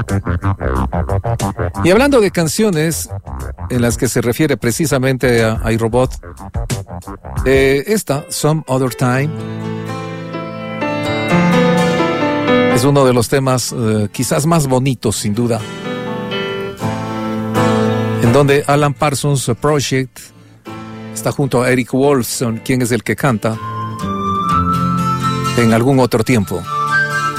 Y hablando de canciones en las que se refiere precisamente a iRobot, esta, Some Other Time, es uno de los temas quizás más bonitos, sin duda, en donde Alan Parsons Project está junto a Eric Woolfson, quien es el que canta en algún otro tiempo.